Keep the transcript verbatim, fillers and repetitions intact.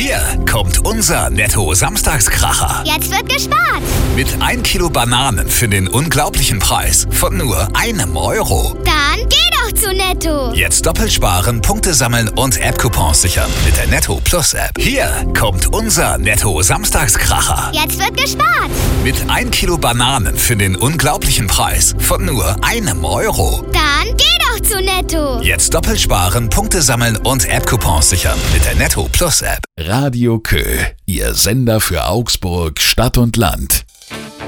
Hier kommt unser Netto-Samstagskracher. Jetzt wird gespart. Mit ein Kilo Bananen für den unglaublichen Preis von nur einem Euro. Dann geh doch zu Netto. Jetzt doppelt sparen, Punkte sammeln und App-Coupons sichern mit der Netto Plus App. Hier kommt unser Netto-Samstagskracher. Jetzt wird gespart. Mit ein Kilo Bananen für den unglaublichen Preis von nur einem Euro. Dann geh doch zu Netto. Jetzt doppelt sparen, Punkte sammeln und App-Coupons sichern mit der Netto Plus App. Radio Kö, Ihr Sender für Augsburg, Stadt und Land.